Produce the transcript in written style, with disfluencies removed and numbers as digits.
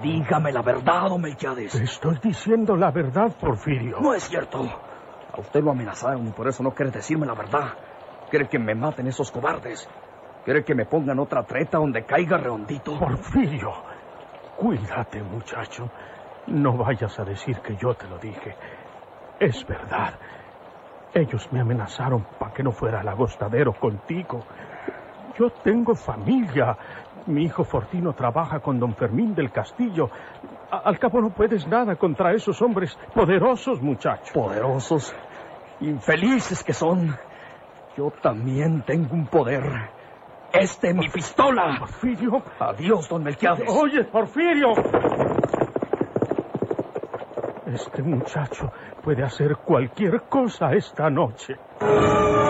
Dígame la verdad, don Melquiades. Te estoy diciendo la verdad, Porfirio. No es cierto. A usted lo amenazaron y por eso no quiere decirme la verdad. Quiere que me maten esos cobardes. Quiere que me pongan otra treta donde caiga redondito. Porfirio, cuídate, muchacho. No vayas a decir que yo te lo dije. Es verdad. Ellos me amenazaron para que no fuera al agostadero contigo. Yo tengo familia. Mi hijo Fortino trabaja con don Fermín del Castillo. Al cabo no puedes nada contra esos hombres poderosos, muchacho. Poderosos, infelices que son. Yo también tengo un poder. Mi pistola. Porfirio. Adiós, don Melquiades. Oye, Porfirio. Este muchacho puede hacer cualquier cosa esta noche.